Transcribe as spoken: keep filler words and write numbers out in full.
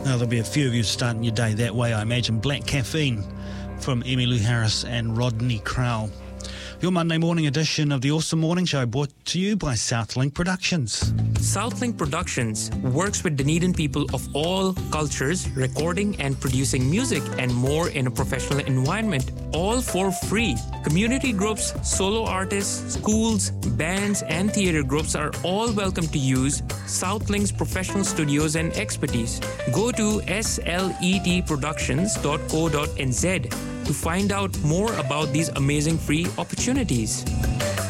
Now, there'll be a few of you starting your day that way, I imagine. Black Caffeine from Emmylou Harris and Rodney Crowell. Your Monday morning edition of the Awesome Morning Show, brought to you by Southlink Productions. Southlink Productions works with Dunedin people of all cultures, recording and producing music and more in a professional environment, all for free. Community groups, solo artists, schools, bands and theatre groups are all welcome to use Southlink's professional studios and expertise. Go to slet productions dot co dot n z to find out more about these amazing free opportunities.